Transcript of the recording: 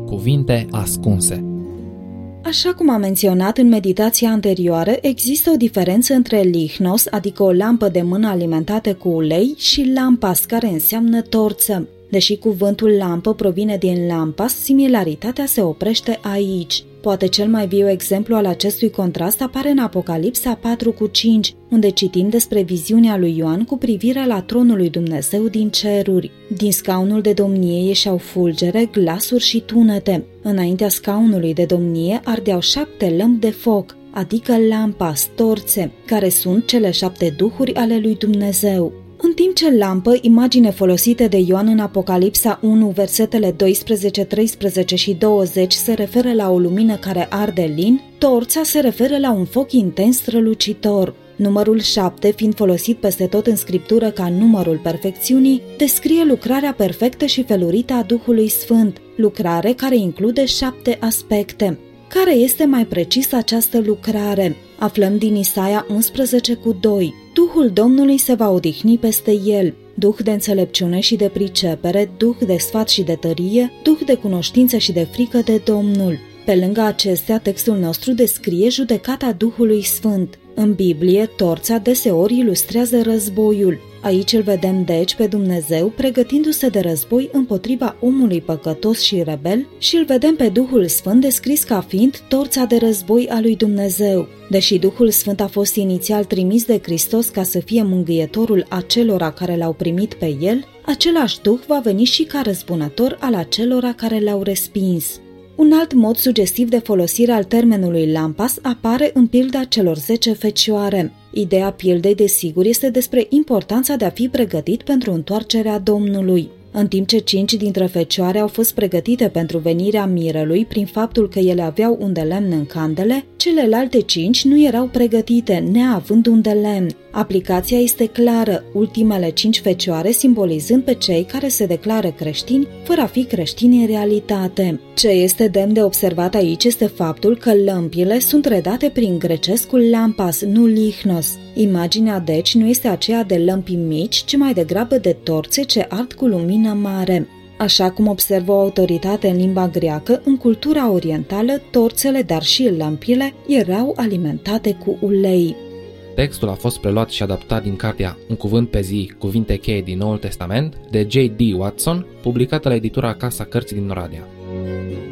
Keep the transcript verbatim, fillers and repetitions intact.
Cuvinte ascunse. Așa cum am menționat în meditația anterioară, există o diferență între lichnos, adică o lampă de mână alimentată cu ulei, și lampas, care înseamnă torță. Deși cuvântul lampă provine din lampas, similaritatea se oprește aici. Poate cel mai viu exemplu al acestui contrast apare în Apocalipsa patru cu cinci, unde citim despre viziunea lui Ioan cu privire la tronul lui Dumnezeu din ceruri. Din scaunul de domnie ieșeau fulgere, glasuri și tunete. Înaintea scaunului de domnie ardeau șapte lămpi de foc, adică lampas, torțe, care sunt cele șapte duhuri ale lui Dumnezeu. În timp ce lampă, imagine folosite de Ioan în Apocalipsa unu, versetele doisprezece, treisprezece și douăzeci, se referă la o lumină care arde lin, torța se referă la un foc intens strălucitor. Numărul șapte, fiind folosit peste tot în Scriptură ca numărul perfecțiunii, descrie lucrarea perfectă și felurită a Duhului Sfânt, lucrare care include șapte aspecte. Care este mai precis această lucrare? Aflăm din Isaia unsprezece cu doi. Duhul Domnului se va odihni peste el, duh de înțelepciune și de pricepere, duh de sfat și de tărie, duh de cunoștință și de frică de Domnul. Pe lângă acestea, textul nostru descrie judecata Duhului Sfânt. În Biblie, torța deseori ilustrează războiul. Aici îl vedem deci pe Dumnezeu pregătindu-se de război împotriva omului păcătos și rebel și îl vedem pe Duhul Sfânt descris ca fiind torța de război a lui Dumnezeu. Deși Duhul Sfânt a fost inițial trimis de Hristos ca să fie mângâietorul acelora care l-au primit pe el, același Duh va veni și ca răzbunător al acelora care l-au respins. Un alt mod sugestiv de folosire al termenului lampas apare în pilda celor zece fecioare. Ideea pildei, desigur, este despre importanța de a fi pregătit pentru întoarcerea Domnului. În timp ce cinci dintre fecioare au fost pregătite pentru venirea mirelui prin faptul că ele aveau un de lemn în candele, celelalte cinci nu erau pregătite, neavând un de lemn. Aplicația este clară, ultimele cinci fecioare simbolizând pe cei care se declară creștini, fără a fi creștini în realitate. Ce este demn de observat aici este faptul că lămpile sunt redate prin grecescul lampas, nu lichnos. Imaginea deci nu este aceea de lămpi mici, ci mai degrabă de torțe ce ard cu lumină mare. Așa cum observă o autoritate în limba greacă, în cultura orientală, torțele, dar și lămpile, erau alimentate cu ulei. Textul a fost preluat și adaptat din cartea Un cuvânt pe zi, cuvinte cheie din Noul Testament, de J D Watson, publicată la editura Casa Cărții din Oradea.